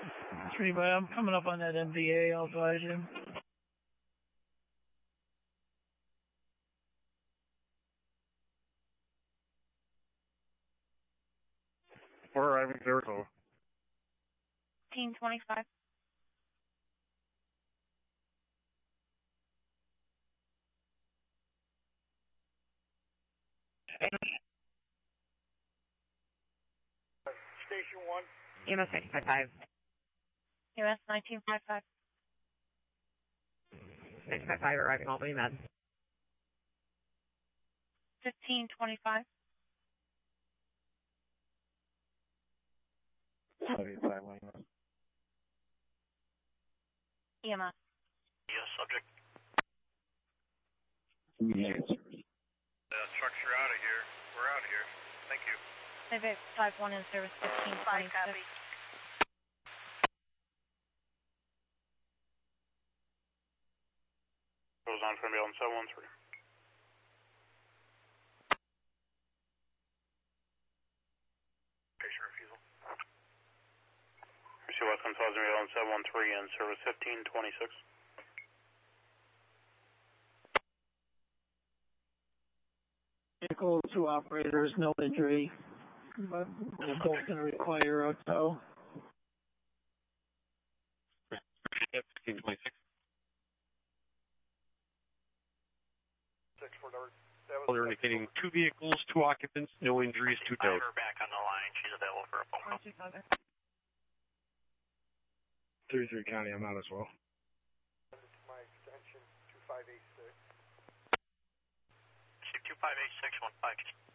3, but I'm coming up on that MVA, I'll advise you. We're arriving there, so. 1525. Station 1. EMS 1955. EMS 1955. 1955 arriving Albany Med. 1525. 585 line. EMS. Yes, subject. Yes. Trucks are out of here. We're out of here. Thank you. 5851 in service 1526. Copy. Goes on from Beyond 713. Patient refusal. Receive West 1000 Beyond 713 in service 1526. Vehicle, 2 operators, no injury, but we're both going to require a tow. 1526. They're indicating 2 vehicles, 2 occupants, no injuries, 2 towed. Her back on the line. She's available for a phone call. 33 County, I'm out as well. My extension 2586. 258615.